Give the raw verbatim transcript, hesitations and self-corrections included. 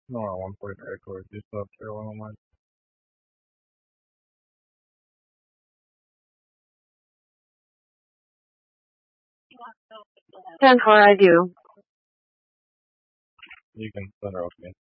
No, at one point I recorded this up there one of mine. Ten, how are you? You can send her off again.